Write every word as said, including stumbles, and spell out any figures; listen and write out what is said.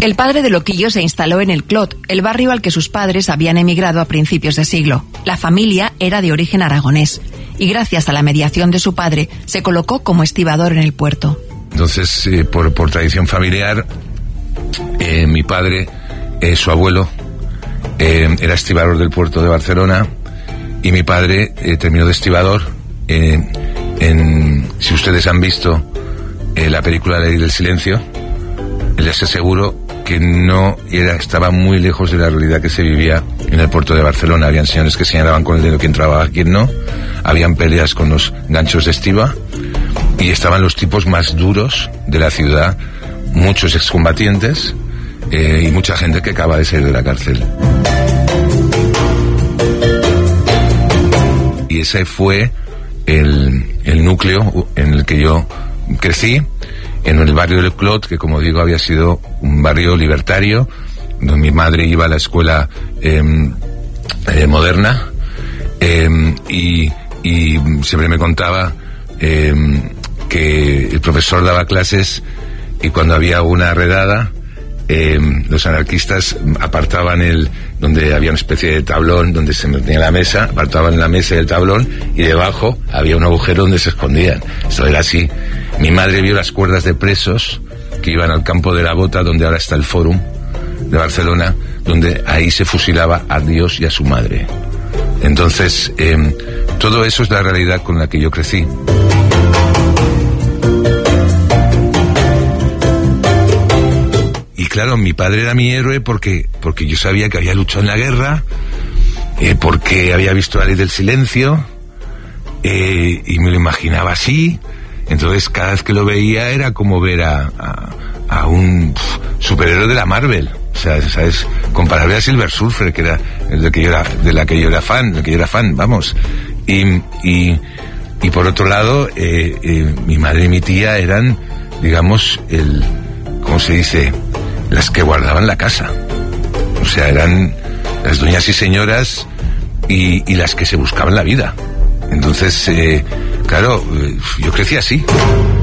El padre de Loquillo se instaló en el Clot, el barrio al que sus padres habían emigrado a principios de siglo. La familia era de origen aragonés y gracias a la mediación de su padre se colocó como estibador en el puerto. Entonces, eh, por, por tradición familiar, eh, mi padre, eh, su abuelo, eh, era estibador del puerto de Barcelona y mi padre eh, terminó de estibador eh, en, si ustedes han visto eh, la película La Ley del Silencio, les aseguro que no era, estaba muy lejos de la realidad que se vivía en el puerto de Barcelona. Habían señores que señalaban con el dedo quién trabajaba, quién no. Habían peleas con los ganchos de estiba y estaban los tipos más duros de la ciudad, muchos excombatientes eh, y mucha gente que acaba de salir de la cárcel. Y ese fue el, el núcleo en el que yo crecí, en el barrio del Clot, que como digo había sido un barrio libertario, donde mi madre iba a la escuela eh, eh, moderna eh, y, y siempre me contaba eh, que el profesor daba clases y cuando había una redada eh, los anarquistas apartaban el donde había una especie de tablón donde se tenía la mesa, apartaban la mesa y el tablón y debajo había un agujero donde se escondían. Esto era así. Mi madre vio las cuerdas de presos que iban al campo de la Bota, donde ahora está el Fórum de Barcelona, donde ahí se fusilaba a Dios y a su madre. Entonces, eh, todo eso es la realidad con la que yo crecí. Y claro, mi padre era mi héroe porque, porque yo sabía que había luchado en la guerra, eh, porque había visto La Ley del Silencio, eh, y me lo imaginaba así. Entonces cada vez que lo veía era como ver a, a, a un pff, superhéroe de la Marvel. O sea, ¿sabes? Comparable a Silver Surfer, que era el de que yo era, de la que yo era fan, de la que yo era fan, vamos. Y, y, y por otro lado, eh, eh, mi madre y mi tía eran, digamos, el, ¿cómo se dice? Las que guardaban la casa. O sea, eran las dueñas y señoras y, y las que se buscaban la vida. Entonces, eh, claro, yo crecí así.